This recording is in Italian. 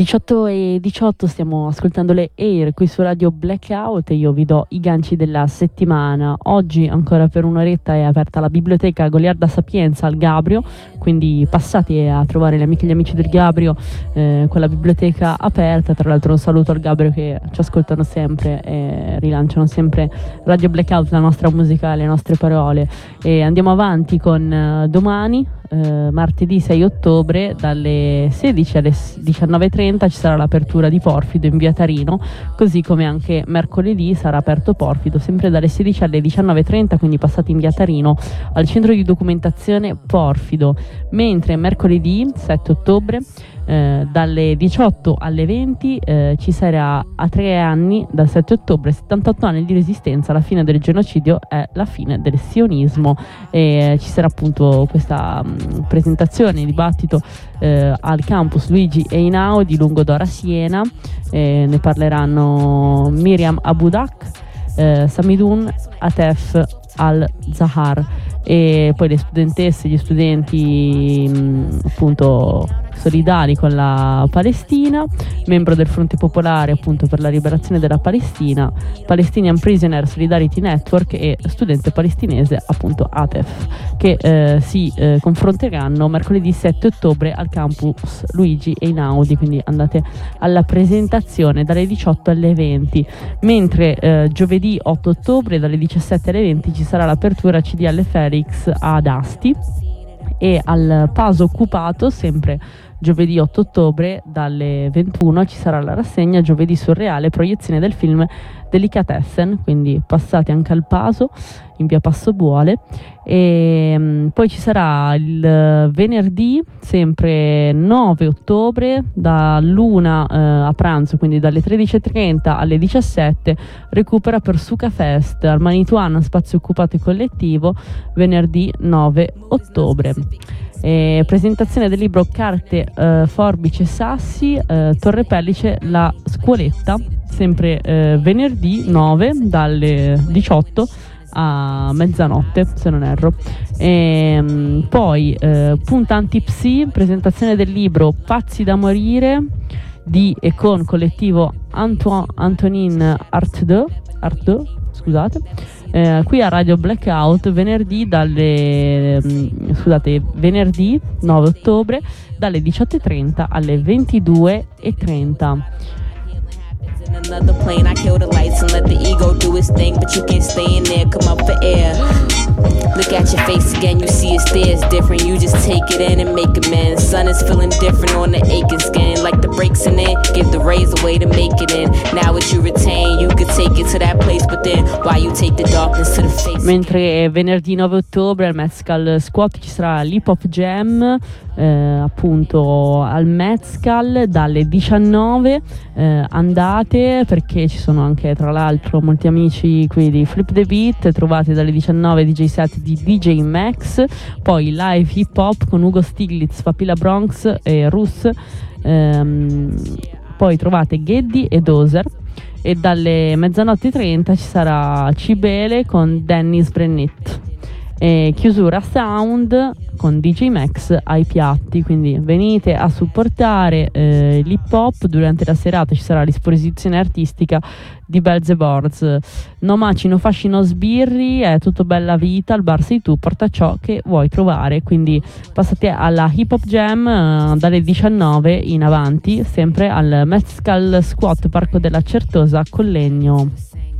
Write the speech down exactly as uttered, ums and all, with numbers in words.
diciotto e diciotto, stiamo ascoltando le Air qui su Radio Blackout e io vi do i ganci della settimana. Oggi ancora per un'oretta è aperta la biblioteca Goliarda Sapienza al Gabrio, quindi passate a trovare le amiche e gli amici del Gabrio eh, con la biblioteca aperta. Tra l'altro un saluto al Gabrio che ci ascoltano sempre e rilanciano sempre Radio Blackout, la nostra musica, le nostre parole. E andiamo avanti con uh, domani, uh, martedì sei ottobre, dalle sedici alle diciannove e trenta ci sarà l'apertura di Porfido in via Tarino, così come anche mercoledì sarà aperto Porfido sempre dalle sedici alle diciannove e trenta, quindi passate in via Tarino al centro di documentazione Porfido, mentre mercoledì sette ottobre eh, dalle diciotto alle venti eh, ci sarà a tre anni dal sette ottobre, settantotto anni di resistenza, la fine del genocidio è la fine del sionismo, e ci sarà appunto questa mh, presentazione, dibattito eh, al campus Luigi Einaudi, Lungodora Siena. Eh, ne parleranno Miriam Abudak, eh, Samidun Atef Al-Zahar, e poi le studentesse e gli studenti mh, appunto solidari con la Palestina, membro del Fronte Popolare appunto per la liberazione della Palestina, Palestinian Prisoner Solidarity Network e studente palestinese appunto Atef, che eh, si eh, confronteranno mercoledì sette ottobre al campus Luigi Einaudi, quindi andate alla presentazione dalle diciotto alle venti, mentre eh, giovedì otto ottobre dalle diciassette alle venti ci sarà l'apertura C D L Felix ad Asti, e al Paso Occupato sempre giovedì otto ottobre dalle ventuno ci sarà la rassegna Giovedì Surreale, proiezione del film Delicatessen, quindi passate anche al Paso in via Passobuole. E um, poi ci sarà il venerdì sempre nove ottobre dall'una uh, a pranzo, quindi dalle tredici e trenta alle diciassette, recupera per Suca Fest al Manituano, spazio occupato e collettivo, venerdì nove ottobre. E presentazione del libro Carte, eh, forbici e sassi, eh, Torre Pellice, la scuoletta, sempre eh, venerdì nove dalle diciotto a mezzanotte se non erro. E, mh, poi eh, Puntanti Psi, presentazione del libro Pazzi da morire di e con collettivo Antoine Antonin Artde, Artde scusate, eh, qui a Radio Blackout venerdì dalle mh, scusate venerdì nove ottobre dalle diciotto e trenta alle ventidue e trenta. Another plane, I kill the lights and let the ego do its thing, but you can't stay in there, come up for air. Look at your face again, you see it's there, it's different, you just take it in and make amends. Sun is feeling different on the aching skin, like the breaks in it, give the rays away to make it in. Now what you retain, you could take it to that place, but then why you take the darkness to the face. Mentre venerdì nove ottobre al Mezcal Squat ci sarà l'Hip Hop Jam, eh, appunto al Mezcal dalle diciannove, eh, andate perché ci sono anche tra l'altro molti amici qui di Flip the Beat, trovate dalle diciannove D J set di D J Max, poi live hip hop con Ugo Stiglitz, Papilla Bronx e Rus, ehm, poi trovate Geddy e Dozer, e dalle mezzanotte e trenta ci sarà Cibele con Dennis Brennett. E chiusura sound con D J Max ai piatti, quindi venite a supportare eh, l'hip hop. Durante la serata ci sarà l'esposizione artistica di Belzeboards. No maci, no fasci, no sbirri, è tutto bella vita, al bar sei tu, porta ciò che vuoi trovare. Quindi passate alla Hip Hop Jam eh, dalle diciannove in avanti, sempre al Mezcal Squat, Parco della Certosa, Collegno.